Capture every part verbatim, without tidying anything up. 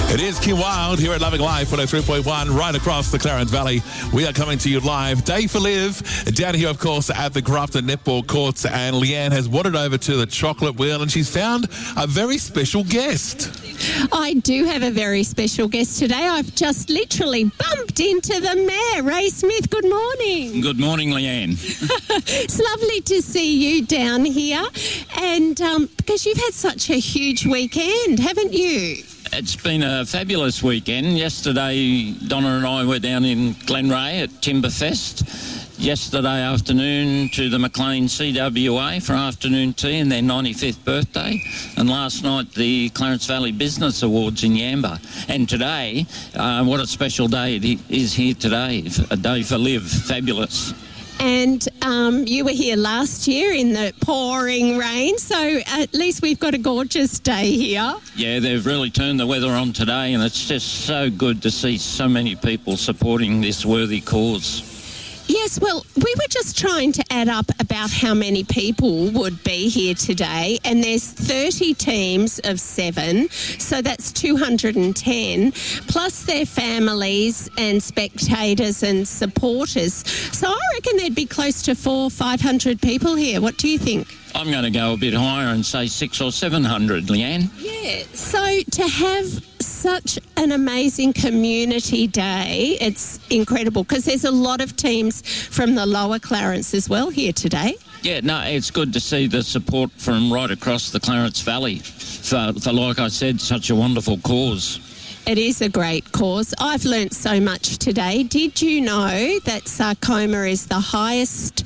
It is Kim Wilde here at Loving Life one oh three point one right across the Clarence Valley. We are coming to you live, Day for Live, down here, of course, at the Grafton Netball Courts. And Leanne has wandered over to the chocolate wheel and she's found a very special guest. I do have a very special guest today. I've just literally bumped into the mayor, Ray Smith. Good morning. Good morning, Leanne. It's lovely to see you down here. And um, because you've had such a huge weekend, haven't you? It's been a fabulous weekend. Yesterday, Donna and I were down in Glenray at Timberfest. Yesterday afternoon to the Maclean C W A for afternoon tea and their ninety-fifth birthday. And last night, the Clarence Valley Business Awards in Yamba. And today, uh, what a special day it is here today. A day for Live. Fabulous. And um, you were here last year in the pouring rain, so at least we've got a gorgeous day here. Yeah, they've really turned the weather on today, and it's just so good to see so many people supporting this worthy cause. Yes, well, we were just trying to add up about how many people would be here today, and there's thirty teams of seven, so that's two hundred ten, plus their families and spectators and supporters. So I reckon there'd be close to four or five hundred people here. What do you think? I'm going to go a bit higher and say six or seven hundred, Leanne. Yeah, so to have such an amazing community day, it's incredible because there's a lot of teams from the lower Clarence as well here today. Yeah, no, it's good to see the support from right across the Clarence Valley for, for like I said, such a wonderful cause. It is a great cause. I've learnt so much today. Did you know that sarcoma is the highest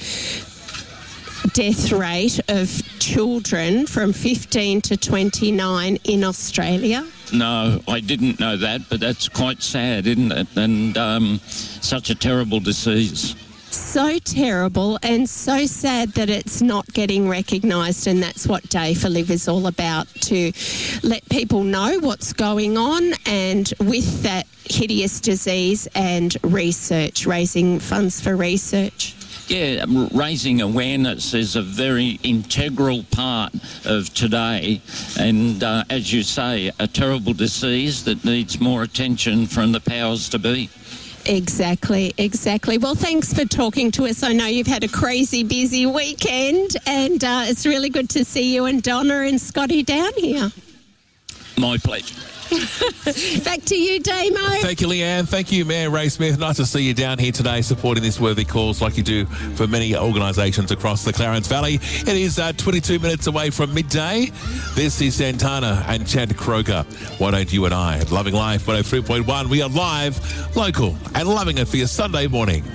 death rate of children from fifteen to twenty-nine in Australia? No, I didn't know that, but that's quite sad, isn't it? And um, such a terrible disease. So terrible and so sad that it's not getting recognised, and that's what Day for Live is all about, to let people know what's going on and with that hideous disease and research, raising funds for research. Yeah, raising awareness is a very integral part of today. And uh, as you say, a terrible disease that needs more attention from the powers to be. Exactly, exactly. Well, thanks for talking to us. I know you've had a crazy busy weekend, and uh, it's really good to see you and Donna and Scotty down here. My pleasure. Back to you, Damo. Thank you, Leanne. Thank you, Mayor Ray Smith. Nice to see you down here today supporting this worthy cause like you do for many organisations across the Clarence Valley. It is uh, twenty-two minutes away from midday. This is Santana and Chad Kroger. Why don't you and I at Loving Life one oh three point one. We are live, local, and loving it for your Sunday morning.